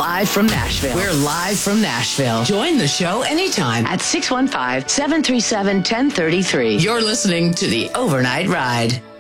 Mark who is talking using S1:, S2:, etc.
S1: Live from Nashville. We're live from Nashville. Join the show anytime at 615-737-1033. You're listening to The Overnight Ride.